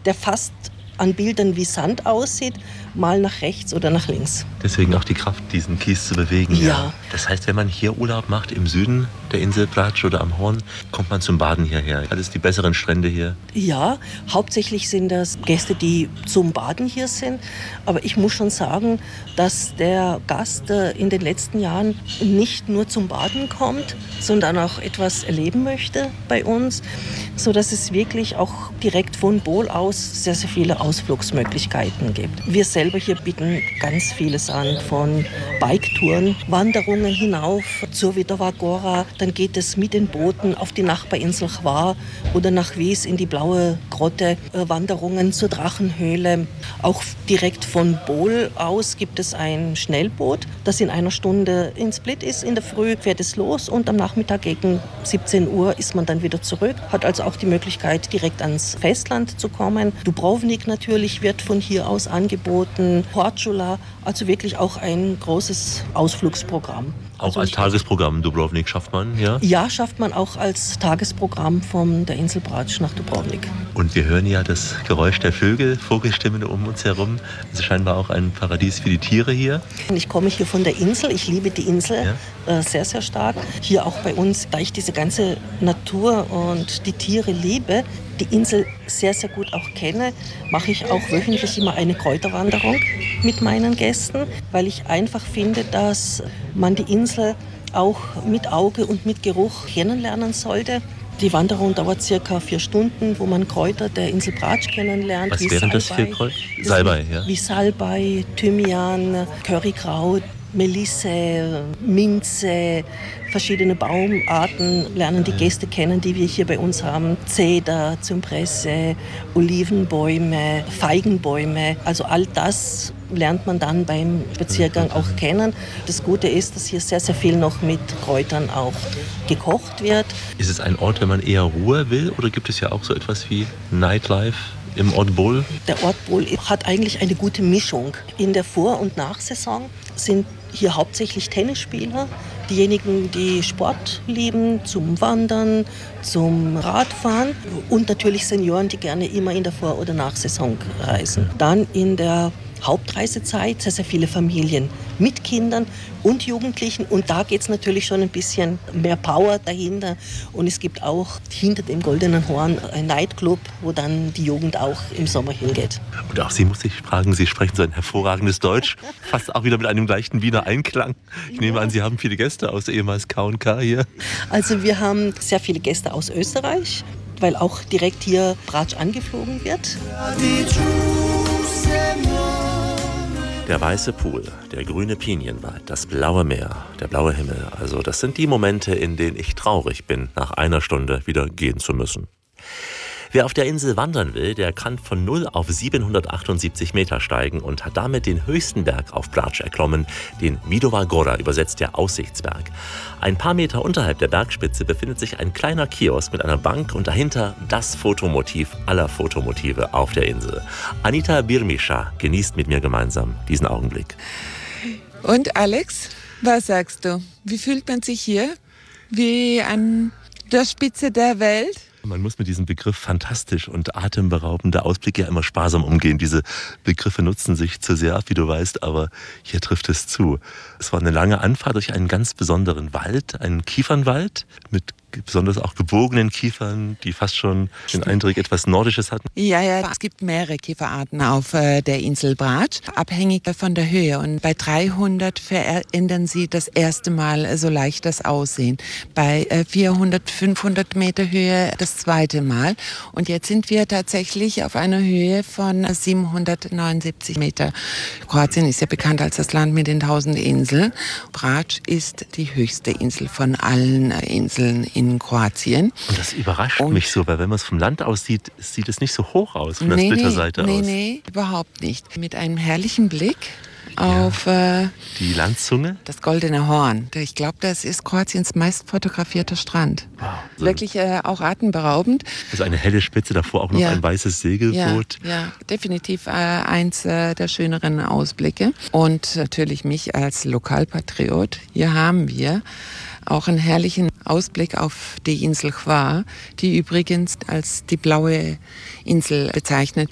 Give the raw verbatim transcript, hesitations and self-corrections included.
der fast an Bildern wie Sand aussieht, mal nach rechts oder nach links. Deswegen auch die Kraft, diesen Kies zu bewegen. Ja. ja. Das heißt, wenn man hier Urlaub macht im Süden der Insel Brač oder am Horn, kommt man zum Baden hierher. Alles die besseren Strände hier. Ja, hauptsächlich sind das Gäste, die zum Baden hier sind. Aber ich muss schon sagen, dass der Gast in den letzten Jahren nicht nur zum Baden kommt, sondern auch etwas erleben möchte bei uns, sodass es wirklich auch direkt von Bol aus sehr, sehr viele Ausflugsmöglichkeiten gibt. Wir selber hier bieten ganz vieles an, von Biketouren, Wanderungen hinauf zur Vidova Gora, dann geht es mit den Booten auf die Nachbarinsel Hvar oder nach Vis in die Blaue Grotte, äh, Wanderungen zur Drachenhöhle. Auch direkt von Bol aus gibt es ein Schnellboot, das in einer Stunde in Split ist. In der Früh fährt es los und am Nachmittag gegen siebzehn Uhr ist man dann wieder zurück. Hat also auch die Möglichkeit, direkt ans Festland zu kommen. Dubrovnik natürlich wird von hier aus angeboten, Korčula, also wirklich auch ein großes Ausflugsprogramm. Auch Also als Tagesprogramm Dubrovnik schafft man, ja? Ja, schafft man auch als Tagesprogramm von der Insel Brač nach Dubrovnik. Und wir hören ja das Geräusch der Vögel, Vogelstimmen um uns herum. Es ist scheinbar auch ein Paradies für die Tiere hier. Ich komme hier von der Insel, ich liebe die Insel ja? äh, sehr, sehr stark. Hier auch bei uns, da ich diese ganze Natur und die Tiere liebe, die Insel sehr, sehr gut auch kenne, mache ich auch wöchentlich immer eine Kräuterwanderung mit meinen Gästen, weil ich einfach finde, dass man die Insel auch mit Auge und mit Geruch kennenlernen sollte. Die Wanderung dauert circa vier Stunden, wo man Kräuter der Insel Brač kennenlernt. Was wären das für Kräuter? Salbei, ja. Wie Salbei, Thymian, Currykraut, Melisse, Minze, verschiedene Baumarten lernen die Gäste kennen, die wir hier bei uns haben. Zeder, Zypresse, Olivenbäume, Feigenbäume. Also all das lernt man dann beim Spaziergang auch kennen. Das Gute ist, dass hier sehr, sehr viel noch mit Kräutern auch gekocht wird. Ist es ein Ort, wenn man eher Ruhe will, oder gibt es ja auch so etwas wie Nightlife im Ort Bol? Der Ort Bol hat eigentlich eine gute Mischung. In der Vor- und Nachsaison sind hier hauptsächlich Tennisspieler, diejenigen, die Sport lieben, zum Wandern, zum Radfahren und natürlich Senioren, die gerne immer in der Vor- oder Nachsaison reisen. Dann in der Hauptreisezeit sehr, sehr viele Familien mit Kindern und Jugendlichen. Und da geht es natürlich schon ein bisschen mehr Power dahinter. Und es gibt auch hinter dem Goldenen Horn einen Nightclub, wo dann die Jugend auch im Sommer hingeht. Und auch Sie muss ich fragen, Sie sprechen so ein hervorragendes Deutsch, fast auch wieder mit einem leichten Wiener Einklang. Ich nehme an, Sie haben viele Gäste aus ehemals K und K hier. Also wir haben sehr viele Gäste aus Österreich, weil auch direkt hier Brač angeflogen wird. Der weiße Pool, der grüne Pinienwald, das blaue Meer, der blaue Himmel. Also das sind die Momente, in denen ich traurig bin, nach einer Stunde wieder gehen zu müssen. Wer auf der Insel wandern will, der kann von null auf siebenhundertachtundsiebzig Meter steigen und hat damit den höchsten Berg auf Brač erklommen, den Vidova Gora, übersetzt der Aussichtsberg. Ein paar Meter unterhalb der Bergspitze befindet sich ein kleiner Kiosk mit einer Bank und dahinter das Fotomotiv aller Fotomotive auf der Insel. Anita Birmischa genießt mit mir gemeinsam diesen Augenblick. Und Alex, was sagst du? Wie fühlt man sich hier? Wie an der Spitze der Welt? Man muss mit diesem Begriff fantastisch und atemberaubender Ausblick ja immer sparsam umgehen. Diese Begriffe nutzen sich zu sehr ab, wie du weißt, aber hier trifft es zu. Es war eine lange Anfahrt durch einen ganz besonderen Wald, einen Kiefernwald mit besonders auch gebogenen Kiefern, die fast schon den Eindruck etwas Nordisches hatten. Ja, ja, es gibt mehrere Kieferarten auf äh, der Insel Brač, abhängig von der Höhe. Und bei dreihundert verändern sie das erste Mal so leicht das Aussehen. Bei äh, vierhundert, fünfhundert Meter Höhe das zweite Mal. Und jetzt sind wir tatsächlich auf einer Höhe von siebenhundertneunundsiebzig Meter. Kroatien ist ja bekannt als das Land mit den tausend Inseln. Brač ist die höchste Insel von allen äh, Inseln in in Kroatien. Und das überrascht und mich so, weil wenn man es vom Land aus sieht, sieht es nicht so hoch aus, von nee, der Splitterseite nee, aus. Nee, nee, überhaupt nicht. Mit einem herrlichen Blick auf ja. äh, die Landzunge? Das Goldene Horn. Ich glaube, das ist Kroatiens meist fotografierter Strand. Wow. So wirklich äh, auch atemberaubend. Also eine helle Spitze, davor auch noch ja. ein weißes Segelboot. Ja, ja. Definitiv äh, eins äh, der schöneren Ausblicke. Und natürlich mich als Lokalpatriot. Hier haben wir auch einen herrlichen Ausblick auf die Insel Hvar, die übrigens als die blaue Insel bezeichnet